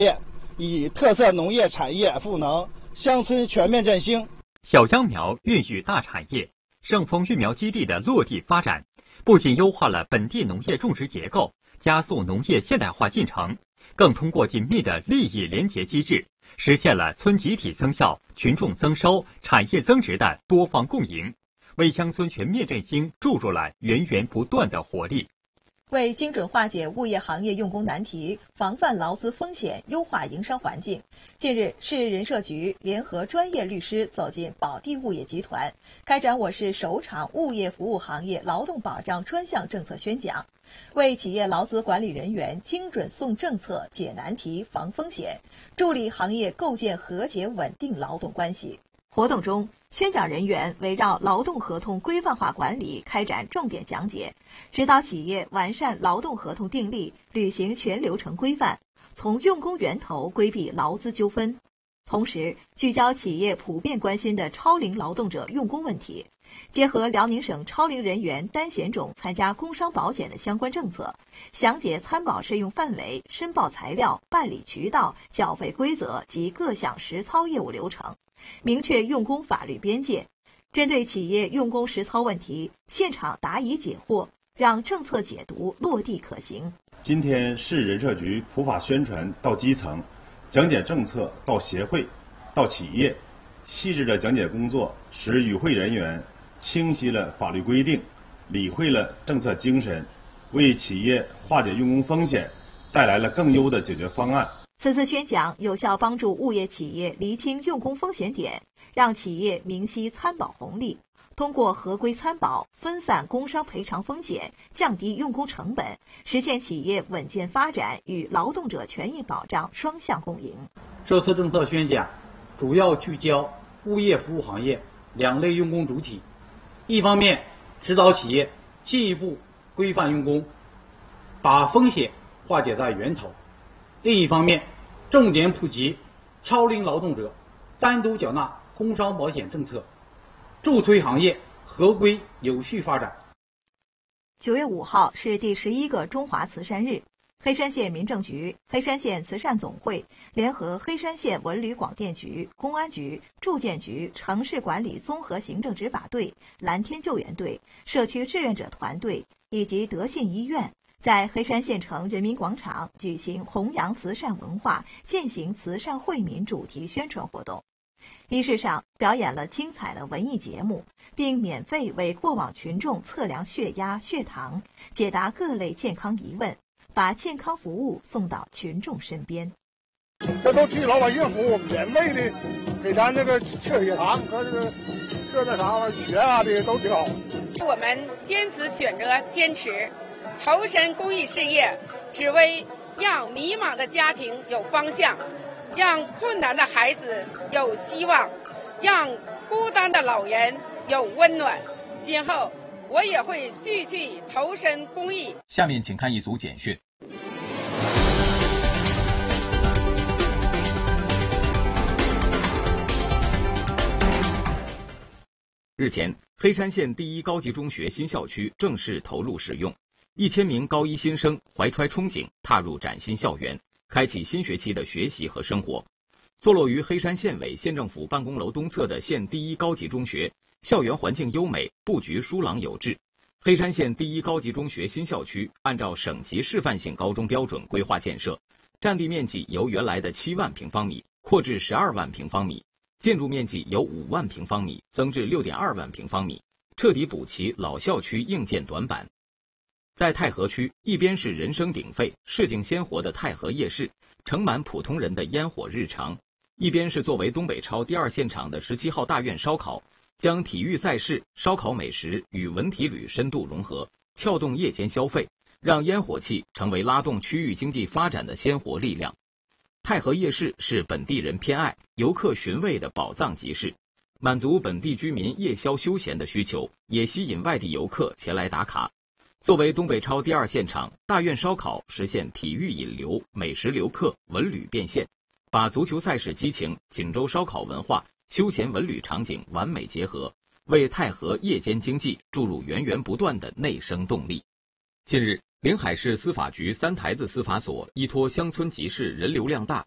以特色农业产业赋能，乡村全面振兴。 小秧苗孕育大产业，盛丰育苗基地的落地发展，不仅优化了本地农业种植结构，加速农业现代化进程，更通过紧密的利益联结机制，实现了村集体增效、群众增收、产业增值的多方共赢，为乡村全面振兴注入了源源不断的活力。 为精准化解物业行业用工难题，防范劳资风险，优化营商环境，近日，市人社局联合专业律师走进宝地物业集团，开展我市首场物业服务行业劳动保障专项政策宣讲，为企业劳资管理人员精准送政策、解难题、防风险，助力行业构建和谐稳定劳动关系。活动中，宣讲人员围绕劳动合同规范化管理开展重点讲解，指导企业完善劳动合同订立，履行全流程规范，从用工源头规避劳资纠纷。同时，聚焦企业普遍关心的超龄劳动者用工问题，结合辽宁省超龄人员单险种参加工伤保险的相关政策，详解参保适用范围、申报材料、办理渠道、缴费规则及各项实操业务流程，明确用工法律边界，针对企业用工实操问题，现场答疑解惑，让政策解读落地可行。 今天市人社局普法宣传到基层，讲解政策到协会、到企业，细致的讲解工作使与会人员清晰了法律规定，理会了政策精神，为企业化解用工风险带来了更优的解决方案。 此次宣讲有效帮助物业企业厘清用工风险点，让企业明晰参保红利，通过合规参保分散工伤赔偿风险，降低用工成本，实现企业稳健发展与劳动者权益保障双向共赢。 这次政策宣讲主要聚焦物业服务行业两类用工主体，一方面指导企业进一步规范用工，把风险化解在源头；另一方面，重点普及超龄劳动者单独缴纳工伤保险政策，助推行业合规有序发展。 9月5号是第11个中华慈善日，黑山县民政局、黑山县慈善总会联合黑山县文旅广电局、公安局、住建局、城市管理综合行政执法队、蓝天救援队、社区志愿者团队以及德信医院，在黑山县城人民广场举行弘扬慈善文化、践行慈善惠民主题宣传活动。仪式上表演了精彩的文艺节目，并免费为过往群众测量血压、血糖，解答各类健康疑问，把健康服务送到群众身边。 这都替老百姓服务，免费的给咱这个测血糖和这啥玩意儿血压的都挺好。 我们坚持选择坚持，投身公益事业，只为让迷茫的家庭有方向，让困难的孩子有希望，让孤单的老人有温暖。今后我也会继续投身公益。 下面请看一组简讯。日前，黑山县第一高级中学新校区正式投入使用，1000名高一新生怀揣憧憬踏入崭新校园，开启新学期的学习和生活。坐落于黑山县委县政府办公楼东侧的县第一高级中学，校园环境优美，布局疏朗有致。黑山县第一高级中学新校区按照省级示范性高中标准规划建设，占地面积由原来的7万平方米扩至12万平方米，建筑面积由5万平方米增至6.2万平方米，彻底补齐老校区硬件短板。在太和区，一边是人声鼎沸、市井鲜活的太和夜市，盛满普通人的烟火日常；一边是作为东北超第2现场的17号大院烧烤，将体育赛事、烧烤美食与文体旅深度融合，撬动夜间消费，让烟火气成为拉动区域经济发展的鲜活力量。太和夜市是本地人偏爱、游客寻味的宝藏集市，满足本地居民夜宵休闲的需求，也吸引外地游客前来打卡。作为东北超第2现场，大院烧烤实现体育引流、美食留客、文旅变现，把足球赛事激情、锦州烧烤文化、休闲文旅场景完美结合，为太和夜间经济注入源源不断的内生动力。近日，临海市司法局三台子司法所依托乡村集市人流量大、